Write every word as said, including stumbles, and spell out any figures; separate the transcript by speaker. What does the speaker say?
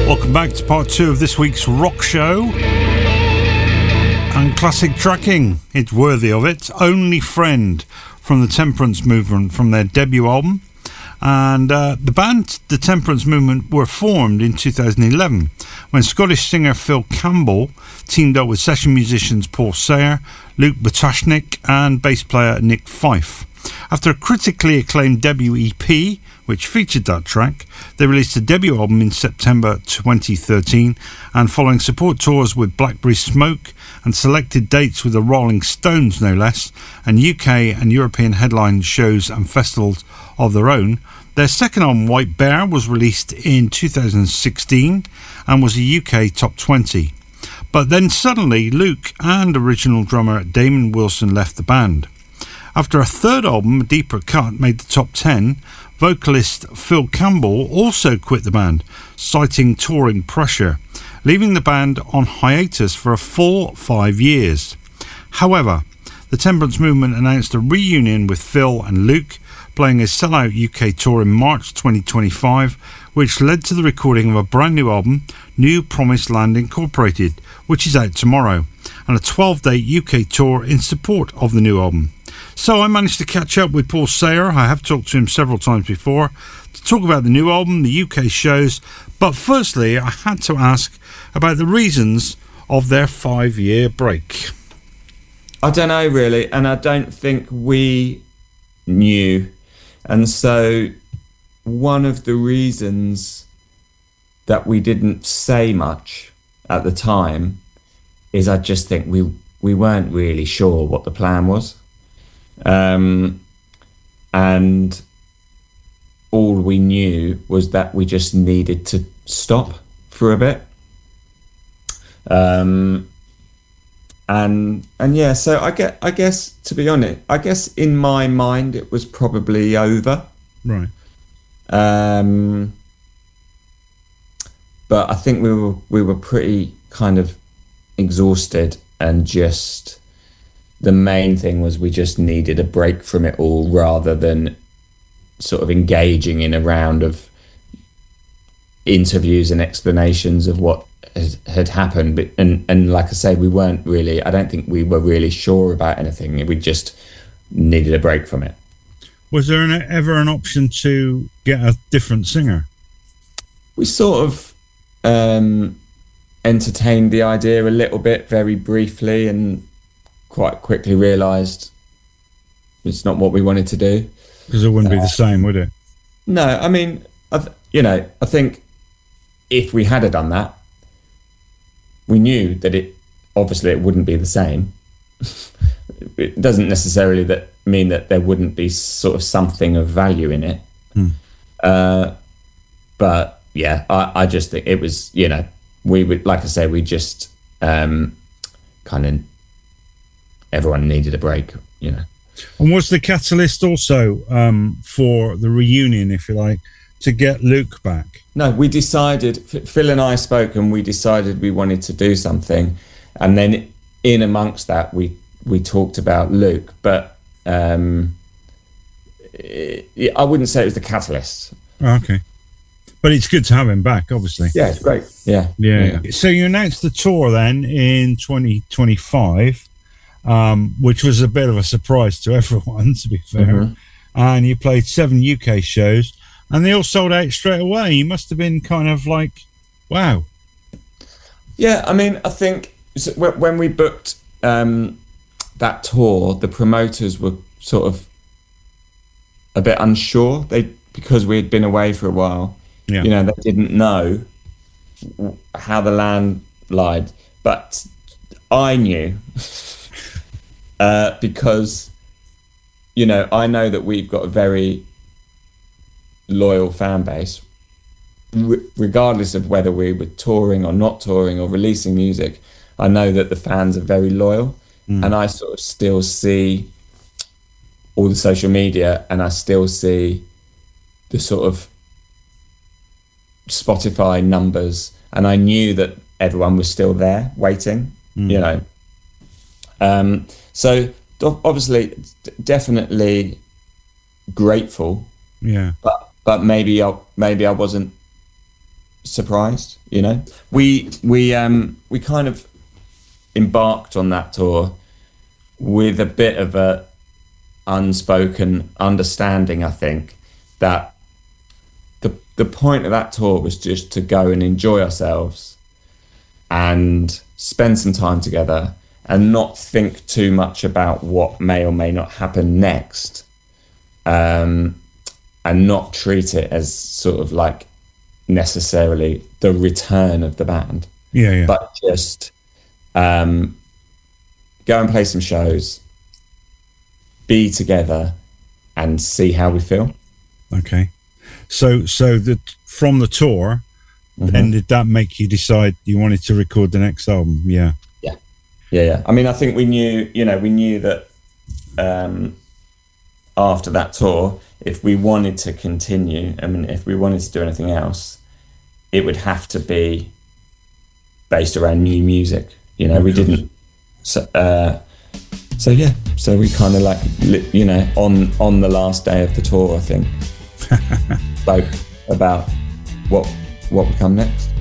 Speaker 1: Welcome back to part two of this week's rock show. And classic tracking, it's worthy of it. Only Friend from the Temperance Movement from their debut album. And uh, the band, the Temperance Movement, were formed in two thousand eleven when Scottish singer Phil Campbell teamed up with session musicians Paul Sayer, Luke Butashnik and bass player Nick Fife. After a critically acclaimed debut E P, which featured that track, they released a debut album in September twenty thirteen, and following support tours with Blackberry Smoke and selected dates with the Rolling Stones no less, and U K and European headline shows and festivals of their own, their second album White Bear was released in two thousand sixteen and was a U K top twenty. But then suddenly Luke and original drummer Damon Wilson left the band. After a third album, A Deeper Cut, made the top ten, vocalist Phil Campbell also quit the band, citing touring pressure, leaving the band on hiatus for a full five years. However, the Temperance Movement announced a reunion with Phil and Luke, playing a sellout U K tour in March twenty twenty-five, which led to the recording of a brand new album, New Promised Land Incorporated, which is out tomorrow, and a twelve-date U K tour in support of the new album. So I managed to catch up with Paul Sayer. I have talked to him several times before to talk about the new album, the U K shows, but firstly I had to ask about the reasons of their five-year break.
Speaker 2: I don't know really, and I don't think we knew. And so one of the reasons that we didn't say much at the time is I just think we we weren't really sure what the plan was. Um, and all we knew was that we just needed to stop for a bit. Um, and and yeah, so I get I guess to be honest, I guess in my mind it was probably over.
Speaker 1: Right.
Speaker 2: Um, but I think we were we were pretty kind of exhausted, and just the main thing was we just needed a break from it all, rather than sort of engaging in a round of interviews and explanations of what has, had happened. But, and, and like I say, we weren't really, I don't think we were really sure about anything. We just needed a break from it.
Speaker 1: Was there an, ever an option to get a different singer?
Speaker 2: We sort of um, entertained the idea a little bit, very briefly, and quite quickly realised it's not what we wanted to do.
Speaker 1: Because it wouldn't be uh, the same, would it?
Speaker 2: No, I mean, I th- you know, I think if we had done that, we knew that it obviously it wouldn't be the same. It doesn't necessarily that mean that there wouldn't be sort of something of value in it.
Speaker 1: Hmm.
Speaker 2: Uh, but yeah, I, I just think it was, you know, we would, like I say, we just um, kind of, everyone needed a break, you know.
Speaker 1: And was the catalyst also um, for the reunion, if you like, to get Luke back?
Speaker 2: No, we decided, Phil and I spoke, and we decided we wanted to do something. And then in amongst that, we, we talked about Luke, but um, it, I wouldn't say it was the catalyst.
Speaker 1: Oh, okay. But it's good to have him back, obviously.
Speaker 2: Yeah, it's great. Yeah.
Speaker 1: Yeah. yeah. So you announced the tour then in twenty twenty-five. Um, which was a bit of a surprise to everyone, to be fair. Mm-hmm. And you played seven U K shows, and they all sold out straight away. You must have been kind of like, wow.
Speaker 2: Yeah, I mean, I think when we booked um, that tour, the promoters were sort of a bit unsure. They because we had been away for a while. Yeah. You know, they didn't know how the land lied, but I knew. Uh, because, you know, I know that we've got a very loyal fan base, r- regardless of whether we were touring or not touring or releasing music. I know that the fans are very loyal, mm. and I sort of still see all the social media, and I still see the sort of Spotify numbers, and I knew that everyone was still there waiting, mm. you know. Um, so obviously, definitely grateful.
Speaker 1: Yeah.
Speaker 2: But but maybe I maybe I wasn't surprised. You know, we we um we kind of embarked on that tour with a bit of a unspoken understanding, I think, that the the point of that tour was just to go and enjoy ourselves and spend some time together and not think too much about what may or may not happen next, um, and not treat it as sort of like necessarily the return of the band.
Speaker 1: Yeah, yeah.
Speaker 2: But just um, go and play some shows, be together, and see how we feel.
Speaker 1: Okay. So, so that from the tour,
Speaker 2: Mm-hmm.
Speaker 1: then did that make you decide you wanted to record the next album? Yeah.
Speaker 2: Yeah, yeah, yeah. I mean, I think we knew, you know, we knew that um, after that tour, if we wanted to continue, I mean, if we wanted to do anything else, it would have to be based around new music. You know, we didn't. So, uh, so yeah, so we kind of like, you know, on on the last day of the tour, I think, spoke about what what would come next.